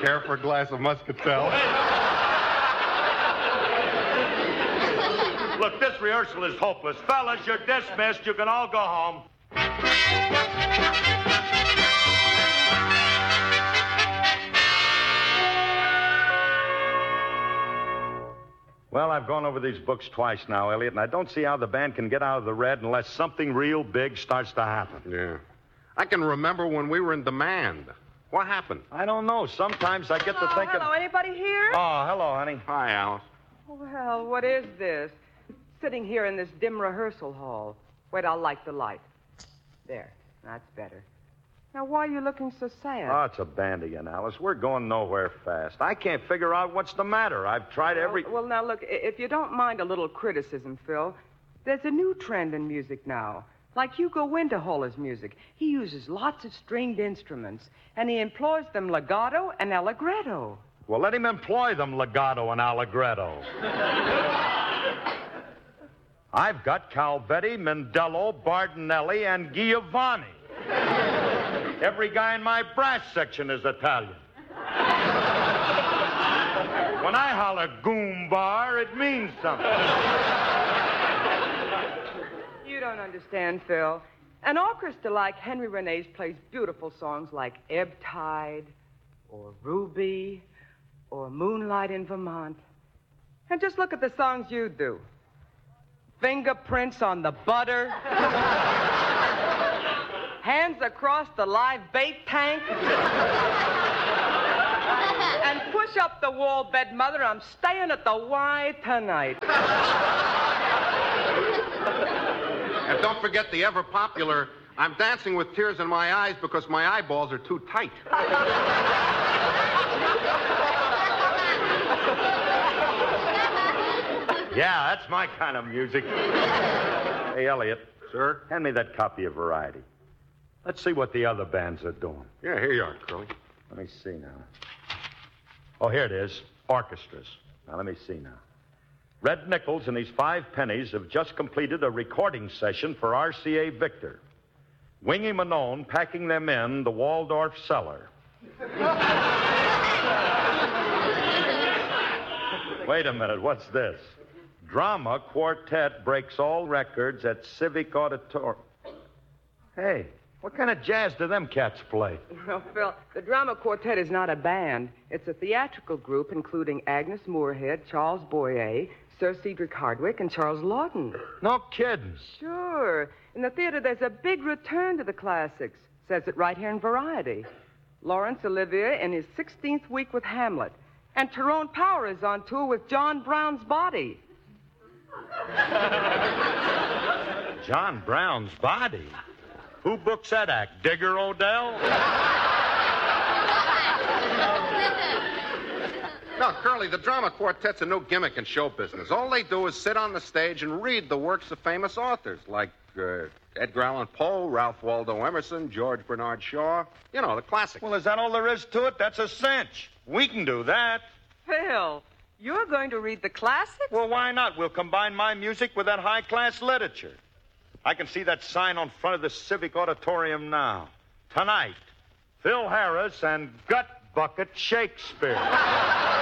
Care for a glass of muscatel? Look, this rehearsal is hopeless. Fellas, you're dismissed. You can all go home. Well, I've gone over these books twice now, Elliot, and I don't see how the band can get out of the red unless something real big starts to happen. Yeah. I can remember when we were in demand. What happened? I don't know. Sometimes I get to thinking... Hello, anybody here? Oh, hello, honey. Hi, Alice. Well, what is this? Sitting here in this dim rehearsal hall. Wait, I'll light the light. There, that's better. Now, why are you looking so sad? Oh, it's a band again, Alice. We're going nowhere fast. I can't figure out what's the matter. I've tried every... Well, now, look, if you don't mind a little criticism, Phil, there's a new trend in music now. Like Hugo Winterhalter's music. He uses lots of stringed instruments, and he employs them legato and allegretto. Well, let him employ them legato and allegretto. I've got Calvetti, Mendello, Bardinelli, and Giovanni. Every guy in my brass section is Italian. When I holler goombar, it means something. You don't understand, Phil. An orchestra like Henry Renee's plays beautiful songs like Ebb Tide, or Ruby, or Moonlight in Vermont. And just look at the songs you do. Fingerprints on the butter. Hands across the live bait tank. And push up the wall bed, mother. I'm staying at the Y tonight. And don't forget the ever-popular, I'm dancing with tears in my eyes because my eyeballs are too tight. Yeah, that's my kind of music. Hey, Elliot. Sir? Hand me that copy of Variety. Let's see what the other bands are doing. Yeah, here you are, Curly. Let me see now. Oh, here it is. Orchestras. Now, let me see now. Red Nichols and his 5 pennies have just completed a recording session for RCA Victor. Wingy Manone packing them in the Waldorf cellar. Wait a minute, what's this? Drama Quartet breaks all records at Civic Auditorium. Hey, what kind of jazz do them cats play? Well, Phil, the Drama Quartet is not a band. It's a theatrical group including Agnes Moorehead, Charles Boyer, Sir Cedric Hardwick, and Charles Lawton. No kidding. Sure. In the theater, there's a big return to the classics. Says it right here in Variety. Laurence Olivier in his 16th week with Hamlet. And Tyrone Power is on tour with John Brown's Body. John Brown's Body? Who books that act? Digger Odell? No, Curly, the Drama Quartet's a new gimmick in show business. All they do is sit on the stage and read the works of famous authors like Edgar Allan Poe, Ralph Waldo Emerson, George Bernard Shaw. You know, the classics. Well, is that all there is to it? That's a cinch. We can do that. Phil, you're going to read the classics? Well, why not? We'll combine my music with that high-class literature. I can see that sign on front of the Civic Auditorium now. Tonight, Phil Harris and Gut Bucket Shakespeare.